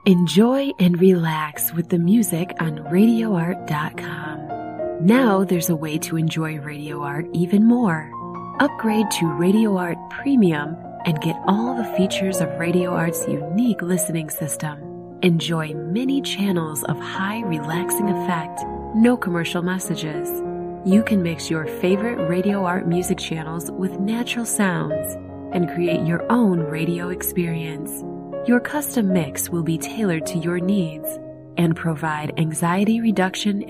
Enjoy and relax with the music on RadioArt.com. Now there's a way to enjoy Radio Art even more. Upgrade to Radio Art Premium and get all the features of Radio Art's unique listening system. Enjoy many channels of high relaxing effect, no commercial messages. You can mix your favorite Radio Art music channels with natural sounds and create your own radio experience. Your custom mix will be tailored to your needs and provide anxiety reduction